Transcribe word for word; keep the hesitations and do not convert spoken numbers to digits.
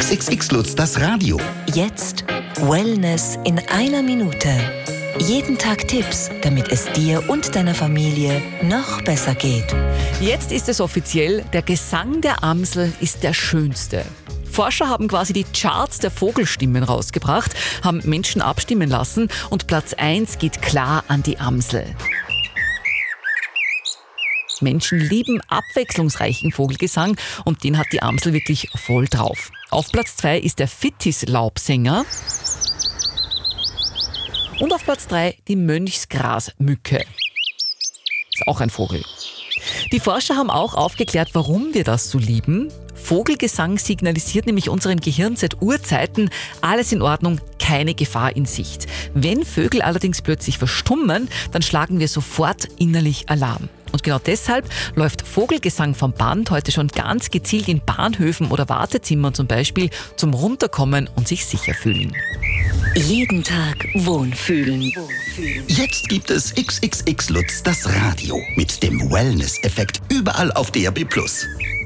X X X Lutz, das Radio. Jetzt Wellness in einer Minute. Jeden Tag Tipps, damit es dir und deiner Familie noch besser geht. Jetzt ist es offiziell, der Gesang der Amsel ist der schönste. Forscher haben quasi die Charts der Vogelstimmen rausgebracht, haben Menschen abstimmen lassen und Platz eins geht klar an die Amsel. Menschen lieben abwechslungsreichen Vogelgesang und den hat die Amsel wirklich voll drauf. Auf Platz zwei ist der Fittis-Laubsänger und auf Platz drei die Mönchsgrasmücke. Ist auch ein Vogel. Die Forscher haben auch aufgeklärt, warum wir das so lieben. Vogelgesang signalisiert nämlich unserem Gehirn seit Urzeiten, alles in Ordnung, keine Gefahr in Sicht. Wenn Vögel allerdings plötzlich verstummen, dann schlagen wir sofort innerlich Alarm. Und genau deshalb läuft Vogelgesang vom Band heute schon ganz gezielt in Bahnhöfen oder Wartezimmern zum Beispiel zum Runterkommen und sich sicher fühlen. Jeden Tag Wohnfühlen. Jetzt gibt es X X X Lutz, das Radio. Mit dem Wellness-Effekt überall auf D A B plus.